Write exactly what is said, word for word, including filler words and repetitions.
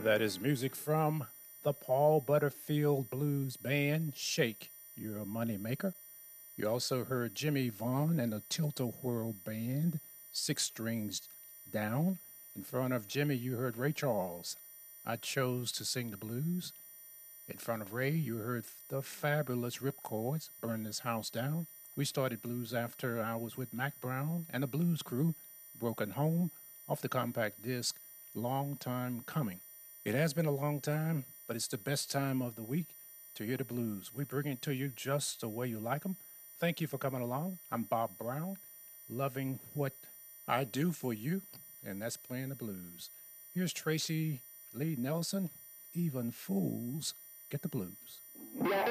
That is music from the Paul Butterfield Blues Band, Shake Your Money Maker. You also heard Jimmy Vaughn and the Tilt-A-Whirl Band, Six Strings Down. In front of Jimmy, you heard Ray Charles, I Chose to Sing the Blues. In front of Ray, you heard the fabulous Ripcords, Burn This House Down. We started blues after hours with Mac Brown and the Blues Crew, Broken Home, off the compact disc, Long Time Coming. It has been a long time, but it's the best time of the week to hear the blues. We bring it to you just the way you like them. Thank you for coming along. I'm Bob Brown, loving what I do for you, and that's playing the blues. Here's Tracy Lee Nelson, Even Fools Get the Blues.